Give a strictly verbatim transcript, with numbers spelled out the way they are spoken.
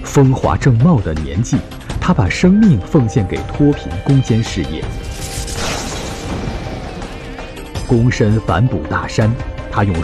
风华正茂的年纪，他把生命奉献给脱贫攻坚事业。躬身反哺大山，他用